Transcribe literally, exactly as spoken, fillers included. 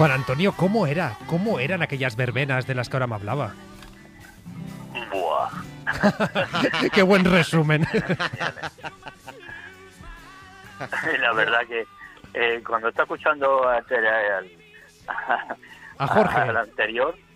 Juan Antonio, ¿cómo era? ¿Cómo eran aquellas verbenas de las que ahora me hablaba? Buah. Qué buen resumen. La verdad que eh, cuando está escuchando a, a, A Jorge. al anterior,